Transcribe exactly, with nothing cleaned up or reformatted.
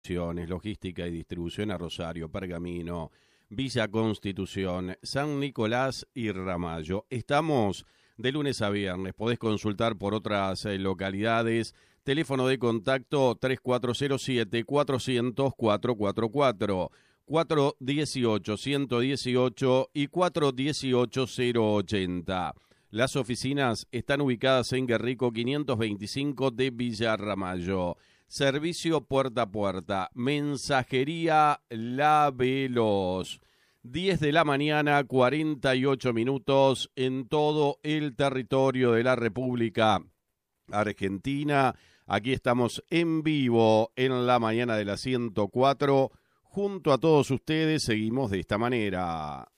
logística y distribución a Rosario, Pergamino, Villa Constitución, San Nicolás y Ramallo. Estamos de lunes a viernes. Podés consultar por otras eh, localidades. Teléfono de contacto tres cuatro cero siete, cuatro cero cero, cuatro cuatro cuatro, cuatro uno ocho, uno uno ocho y cuatro uno ocho, cero ochenta. Las oficinas están ubicadas en Guerrico quinientos veinticinco de Villa Ramallo. Servicio puerta a puerta. Mensajería La Veloz. diez de la mañana, cuarenta y ocho minutos en todo el territorio de la República Argentina. Aquí estamos en vivo en la mañana de la ciento cuatro. Junto a todos ustedes seguimos de esta manera.